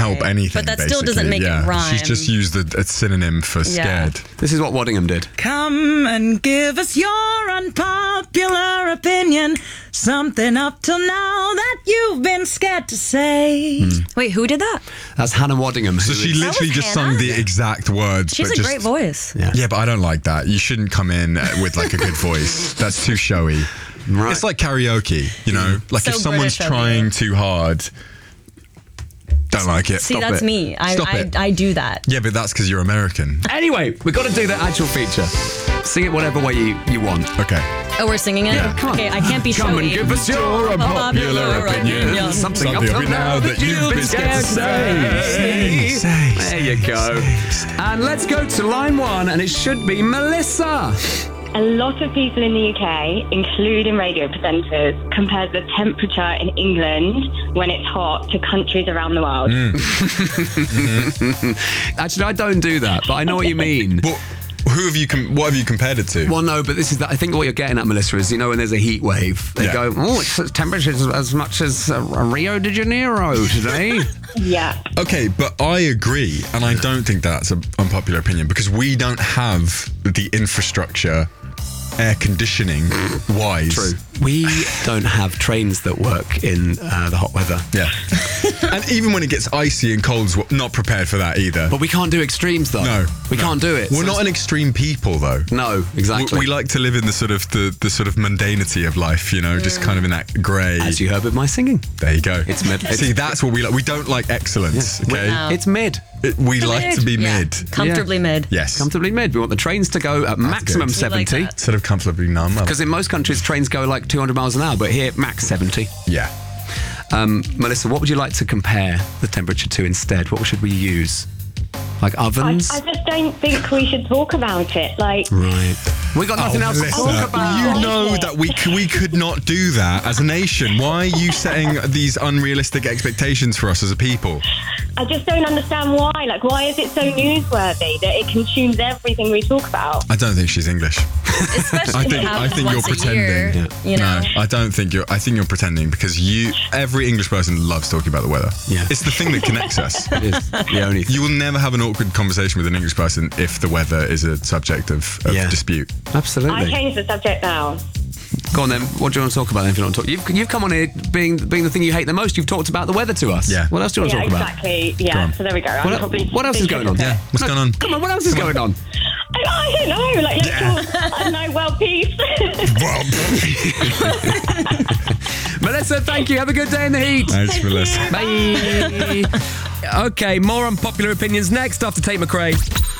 help anything. But that still doesn't make it rhyme. She's just used a synonym for scared. This is what Waddingham did. Come and give us your unpopular opinion. Something up till now that you've been scared to say. Wait, who did that? That's Hannah Waddingham. So she literally just sung the exact words. She has but a great voice. Yeah, but I don't like that. You shouldn't come in with like a good voice. That's too showy. Right. It's like karaoke, you know? Like So if someone's British of trying you. too hard, don't like it. See, Stop that's it. me. Stop it. I do that. Yeah, but that's because you're American. Anyway, we've got to do the actual feature. Sing it whatever way you want. Okay. Oh, we're singing it? Yeah. Come on. Okay, I can't be Come showy. and give us your unpopular opinion. Something up till now that you've been scared to say. There you go. And let's go to line 1, and it should be Melissa. A lot of people in the UK, including radio presenters, compare the temperature in England when it's hot to countries around the world. Actually, I don't do that, but I know what you mean. Well, what have you compared it to? Well, no, but this is I think what you're getting at, Melissa, is, you know, when there's a heat wave, they go, oh, it's temperatures as much as Rio de Janeiro today. Yeah. Okay, but I agree, and I don't think that's an unpopular opinion because we don't have the infrastructure, air conditioning wise. True. We don't have trains that work in the hot weather. Yeah. And even when it gets icy and cold, we're not prepared for that either. But we can't do extremes, though. No. We can't do it. We're not an extreme people, though. No, exactly. We like to live in the sort of mundanity of life, you know, just kind of in that grey. As you heard with my singing. There you go. It's mid. See, that's what we like. We don't like excellence, okay? No. It's mid. We like to be mid. Comfortably mid. Yes. Comfortably mid. We want the trains to go at maximum good. 70. like that. Sort of comfortably numb. Because in most countries, trains go like 200 miles an hour, but here, max 70. Yeah. Melissa, what would you like to compare the temperature to instead? What should we use? Like ovens? I just don't think we should talk about it. Like, Right. We got nothing else to Melissa, talk about. You know that we could not do that as a nation. Why are you setting these unrealistic expectations for us as a people? I just don't understand why. Like, why is it so newsworthy that it consumes everything we talk about? I don't think she's English. Especially I if it think happens you're once a pretending. year, you know? No, I don't think you're. I think you're pretending because every English person loves talking about the weather. Yeah. It's the thing that connects us. It is the only thing. You will never have an awkward conversation with an English person if the weather is a subject of dispute. I Absolutely. change the subject now. Go on then. What do you want to talk about then if you don't talk? You've come on here being the thing you hate the most. You've talked about the weather to us. Yeah. What else do you want to Yeah, talk about? exactly. Yeah, so there we go. I'm probably What else is going on? Yeah. What's going on? Come on, what else is going on? I don't know. Like, let's talk, I don't know, world peace. Melissa, thank you. Have a good day in the heat. Thanks, Melissa. Bye. Okay, more unpopular opinions next after Tate McRae.